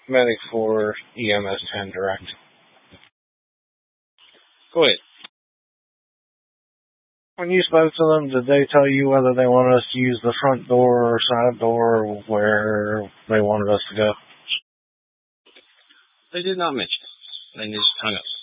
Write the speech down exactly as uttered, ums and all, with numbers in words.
Medic for E M S ten direct. Go ahead. When you spoke to them, did they tell you whether they wanted us to use the front door or side door or where they wanted us to go? They did not mention it. They just hung up.